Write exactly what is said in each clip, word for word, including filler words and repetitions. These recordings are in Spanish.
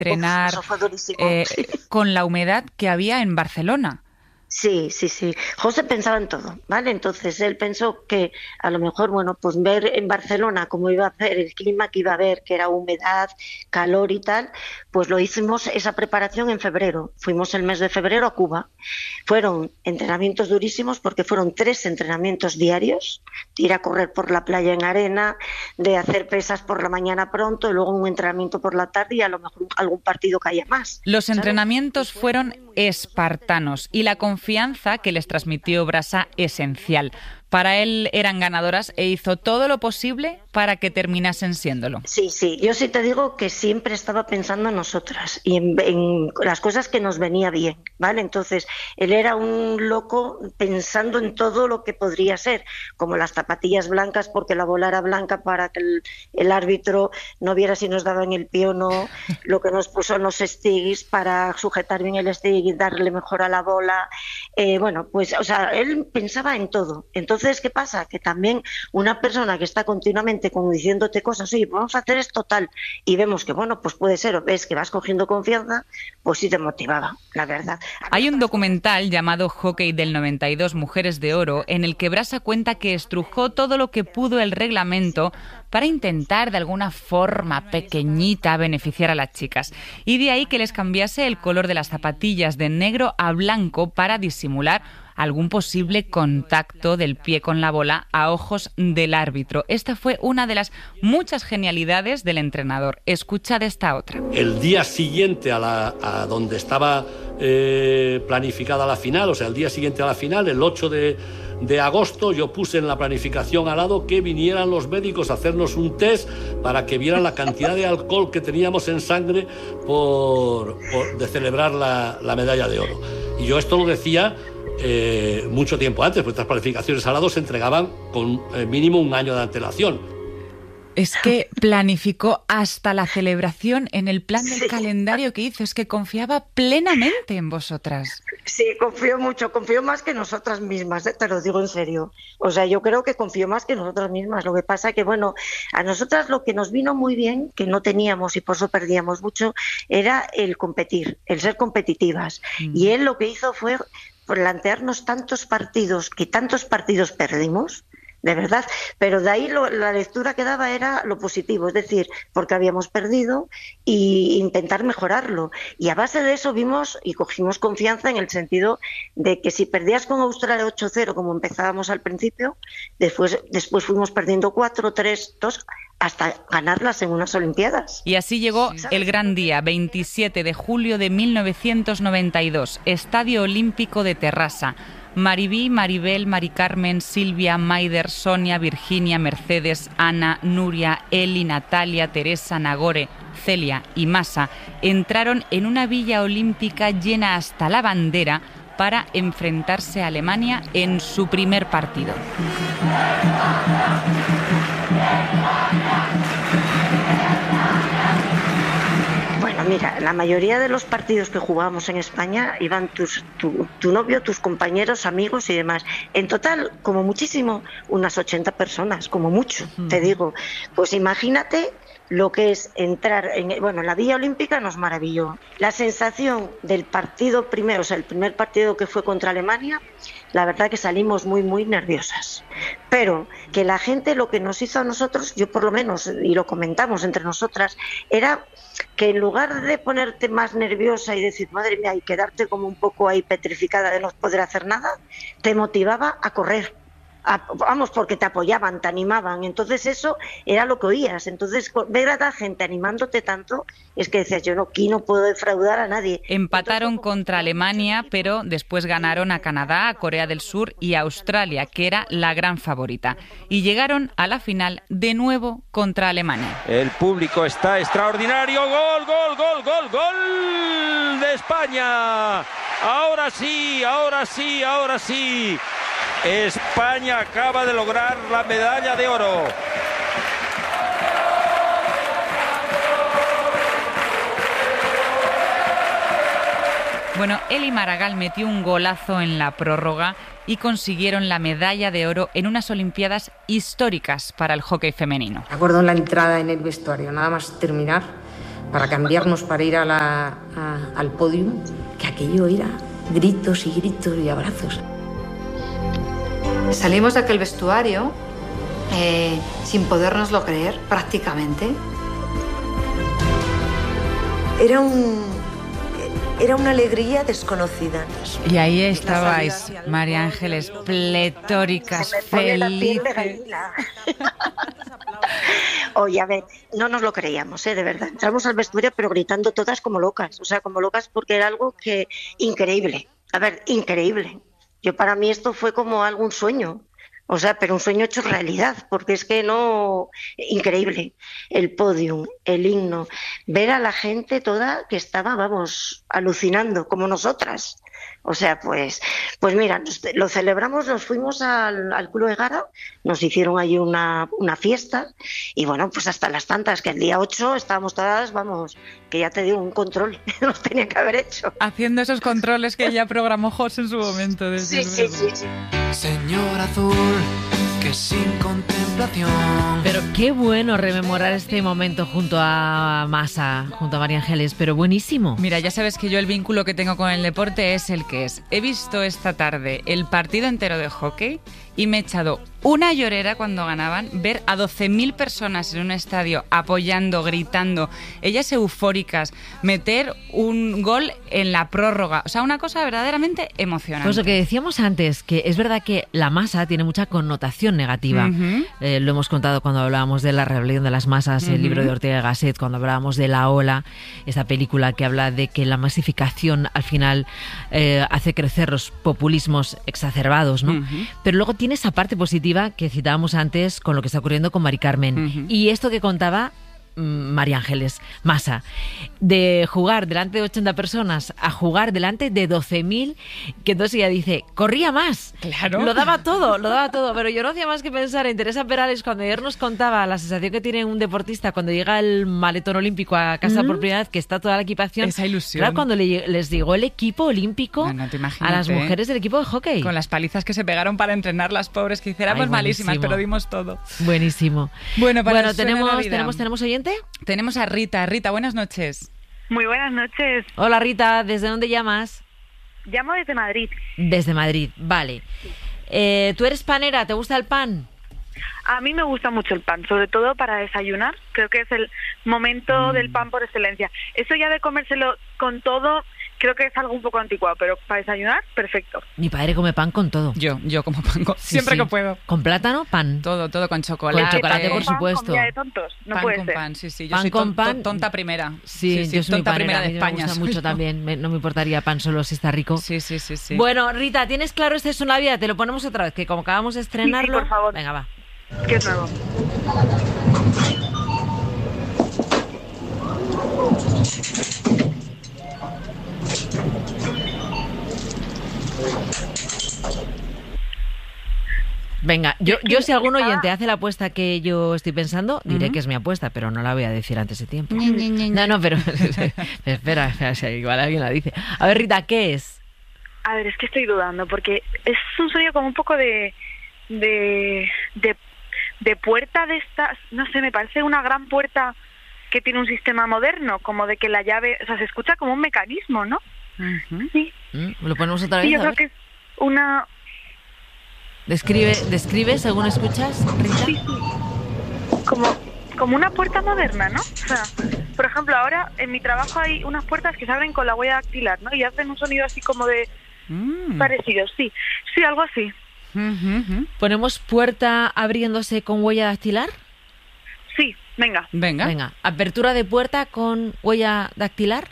entrenar Uf, eso fue durísimo. eh, con la humedad que había en Barcelona. Sí, sí, sí. José pensaba en todo, ¿vale? Entonces él pensó que a lo mejor, bueno, pues ver en Barcelona cómo iba a ser el clima que iba a haber, que era humedad, calor y tal, pues lo hicimos esa preparación en febrero. Fuimos el mes de febrero a Cuba. Fueron entrenamientos durísimos porque fueron tres entrenamientos diarios, de ir a correr por la playa en arena, de hacer pesas por la mañana pronto, y luego un entrenamiento por la tarde y a lo mejor algún partido que haya más. Los ¿sabes? entrenamientos fueron espartanos y la confianza que les transmitió Brasa esencial. Para él eran ganadoras e hizo todo lo posible para que terminasen siéndolo. Sí, sí, yo sí te digo que siempre estaba pensando en nosotras y en, en las cosas que nos venía bien, ¿vale? Entonces, él era un loco pensando en todo lo que podría ser, como las zapatillas blancas porque la bola era blanca para que el, el árbitro no viera si nos daba en el pie o no, lo que nos puso en los sticks para sujetar bien el stick y darle mejor a la bola. Eh, bueno, pues, o sea, él pensaba en todo. Entonces, Entonces, ¿qué pasa? Que también una persona que está continuamente como diciéndote cosas, oye, vamos a hacer esto tal, y vemos que, bueno, pues puede ser, o ves que vas cogiendo confianza, pues sí te motivaba, la verdad. Hay un documental llamado Hockey del noventa y dos, Mujeres de Oro, en el que Brasa cuenta que estrujó todo lo que pudo el reglamento para intentar de alguna forma pequeñita beneficiar a las chicas. Y de ahí que les cambiase el color de las zapatillas de negro a blanco para disimular algún posible contacto del pie con la bola a ojos del árbitro. Esta fue una de las muchas genialidades del entrenador. Escuchad esta otra. El día siguiente a, la, a donde estaba eh, planificada la final, o sea, el día siguiente a la final, el ocho de agosto, yo puse en la planificación al lado que vinieran los médicos a hacernos un test para que vieran la cantidad de alcohol que teníamos en sangre por, por de celebrar la, la medalla de oro. Y yo esto lo decía Eh, mucho tiempo antes, porque estas planificaciones al lado se entregaban con eh, mínimo un año de antelación. Es que planificó hasta la celebración en el plan del sí. calendario que hizo, es que confiaba plenamente en vosotras. Sí, confío mucho, confío más que nosotras mismas, ¿eh? Te lo digo en serio. O sea, yo creo que confío más que nosotras mismas. Lo que pasa es que, bueno, a nosotras lo que nos vino muy bien, que no teníamos y por eso perdíamos mucho, era el competir, el ser competitivas. Mm. Y él lo que hizo fue plantearnos tantos partidos, que tantos partidos perdimos, de verdad, pero de ahí lo, la lectura que daba era lo positivo, es decir, porque habíamos perdido e intentar mejorarlo. Y a base de eso vimos y cogimos confianza en el sentido de que si perdías con Australia ocho cero, como empezábamos al principio, después, después fuimos perdiendo cuatro, tres, dos, hasta ganarlas en unas Olimpiadas. Y así llegó el gran día, veintisiete de julio de mil novecientos noventa y dos, Estadio Olímpico de Terrassa. Maribí, Maribel, Mari Carmen, Silvia, Maider, Sonia, Virginia, Mercedes, Ana, Nuria, Eli, Natalia, Teresa, Nagore, Celia y Masa entraron en una villa olímpica llena hasta la bandera para enfrentarse a Alemania en su primer partido. Bueno, mira, la mayoría de los partidos que jugábamos en España iban tus, tu, tu novio, tus compañeros, amigos y demás. En total, como muchísimo, unas ochenta personas, como mucho, uh-huh. te digo. Pues imagínate lo que es entrar en, bueno, la Villa Olímpica nos maravilló. La sensación del partido primero, o sea, el primer partido que fue contra Alemania, la verdad que salimos muy, muy nerviosas. Pero que la gente lo que nos hizo a nosotros, yo por lo menos, y lo comentamos entre nosotras, era que en lugar de ponerte más nerviosa y decir, madre mía, y quedarte como un poco ahí petrificada de no poder hacer nada, te motivaba a correr. A, vamos, porque te apoyaban, te animaban, entonces eso era lo que oías. Entonces ver a la gente animándote tanto es que decías, yo no, aquí no puedo defraudar a nadie. Empataron entonces, contra Alemania, pero después ganaron a Canadá, a Corea del Sur y a Australia, que era la gran favorita, y llegaron a la final de nuevo contra Alemania. El público está extraordinario. Gol, gol, gol, gol, gol de España. Ahora sí, ahora sí, ahora sí. España acaba de lograr la medalla de oro. Bueno, Eli Maragall metió un golazo en la prórroga y consiguieron la medalla de oro en unas Olimpiadas históricas para el hockey femenino. Me acuerdo en la entrada en el vestuario, nada más terminar, para cambiarnos para ir a la, a, al podium, que aquello era gritos y gritos y abrazos. Salimos de aquel vestuario eh, sin podérnoslo creer, prácticamente. Era un... Era una alegría desconocida. Y ahí estabais, María Ángeles, pletóricas, felices. Oye, a ver, no nos lo creíamos, ¿eh? De verdad. Entramos al vestuario, pero gritando todas como locas. O sea, como locas porque era algo que increíble. A ver, increíble. Yo para mí esto fue como algún sueño. O sea, pero un sueño hecho realidad, porque es que no... Increíble. El podium, el himno, ver a la gente toda que estaba, vamos, alucinando, como nosotras. O sea, pues pues mira, nos, lo celebramos, nos fuimos al, al Club Egara, nos hicieron ahí una, una fiesta, y bueno, pues hasta las tantas, que el día ocho estábamos todas, vamos, que ya te digo, un control, nos tenía que haber hecho. Haciendo esos controles que ya programó José en su momento. Sí, sí, sí, sí. Señor Azul, que sin contemplación. Pero qué bueno rememorar este momento junto a Masa, junto a María Ángeles, pero buenísimo. Mira, ya sabes que yo el vínculo que tengo con el deporte es el que es. He visto esta tarde el partido entero de hockey y me he echado una llorera cuando ganaban. Ver a doce mil personas en un estadio apoyando, gritando, ellas eufóricas, meter un gol en la prórroga. O sea, una cosa verdaderamente emocionante. Pues lo que decíamos antes, que es verdad que la masa tiene mucha connotación negativa. Uh-huh. Eh, lo hemos contado cuando hablábamos de La rebelión de las masas, uh-huh. el libro de Ortega y Gasset, cuando hablábamos de La Ola, esta película que habla de que la masificación al final eh, hace crecer los populismos exacerbados, ¿no? Uh-huh. Pero luego tiene esa parte positiva que citábamos antes con lo que está ocurriendo con Mari Carmen. Uh-huh. Y esto que contaba María Ángeles Masa, de jugar delante de ochenta personas a jugar delante de doce mil, que entonces ella dice, corría más, claro, lo daba todo, lo daba todo, pero yo no hacía más que pensar en Teresa Perales cuando ayer nos contaba la sensación que tiene un deportista cuando llega el maletón olímpico a casa mm. por primera vez, que está toda la equipación. Esa ilusión. Claro, cuando le, les llegó el equipo olímpico no, no a las mujeres del equipo de hockey. Con las palizas que se pegaron para entrenar las pobres, que hiciéramos malísimas, pero dimos todo. Buenísimo. Bueno, para bueno tenemos, tenemos, tenemos oyente. Tenemos a Rita. Rita, buenas noches. Muy buenas noches. Hola Rita, ¿desde dónde llamas? Llamo desde Madrid. Desde Madrid, vale. Eh, ¿Tú eres panera? ¿Te gusta el pan? A mí me gusta mucho el pan, sobre todo para desayunar. Creo que es el momento mm. del pan por excelencia. Eso ya de comérselo con todo, creo que es algo un poco anticuado, pero para desayunar, perfecto. Mi padre come pan con todo. Yo, yo como pan con, sí, siempre sí. que puedo. ¿Con plátano? Pan. Todo, todo con chocolate. Con chocolate, pan por con supuesto. Pan, de tontos. No pan puede con ser. pan, sí, sí. Yo pan soy con ton, pan. tonta primera. Sí, sí, sí yo soy tonta panera, primera de España. Me gusta mucho también. Me, no me importaría pan solo si está rico. Sí, sí, sí, sí. Bueno, Rita, ¿tienes claro este es una vida? Te lo ponemos otra vez, que como acabamos de estrenarlo. Sí, sí, por favor. Venga, va. ¿Qué es nuevo? Venga, yo, yo si algún oyente hace la apuesta que yo estoy pensando, diré uh-huh. que es mi apuesta, pero no la voy a decir antes de tiempo. No, no, pero espera, espera, igual alguien la dice. A ver, Rita, ¿qué es? A ver, es que estoy dudando, porque es un sonido como un poco de... de... de, de puerta de estas... No sé, me parece una gran puerta que tiene un sistema moderno, como de que la llave... O sea, se escucha como un mecanismo, ¿no? Uh-huh. Sí. ¿Lo ponemos otra vez? Sí, yo a creo ver. que es una... Describe, describe según escuchas, Rita. Sí, sí. Como, como una puerta moderna, ¿no? O sea, por ejemplo, ahora en mi trabajo hay unas puertas que se abren con la huella dactilar, ¿no? Y hacen un sonido así como de... Mm. Parecido, sí. Sí, algo así. Uh-huh. ¿Ponemos puerta abriéndose con huella dactilar? Sí, venga. Venga. Venga. ¿Apertura de puerta con huella dactilar?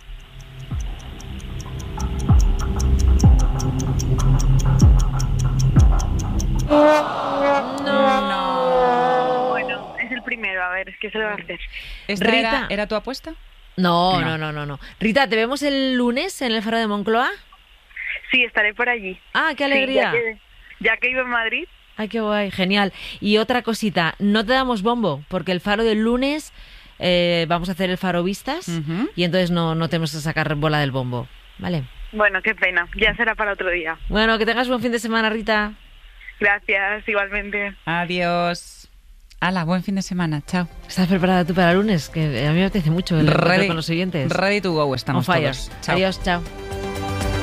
No. no. Bueno, es el primero, a ver, ¿qué se le va a hacer? ¿Esta Rita, era, era tu apuesta? No, no, no, no, no. Rita, ¿te vemos el lunes en el Faro de Moncloa? Sí, estaré por allí. Ah, qué alegría. Sí, ya, que, ya que iba en Madrid. Ay, qué guay, genial. Y otra cosita, no te damos bombo, porque el Faro del lunes eh, vamos a hacer el Faro Vistas uh-huh. y entonces no, no tenemos que sacar bola del bombo, ¿vale? Bueno, qué pena, ya será para otro día. Bueno, que tengas buen fin de semana, Rita. Gracias, igualmente. Adiós. Hala, buen fin de semana. Chao. ¿Estás preparada tú para el lunes? Que a mí me apetece mucho el encuentro con los oyentes. Ready to go estamos todos. Chao. Adiós, chao.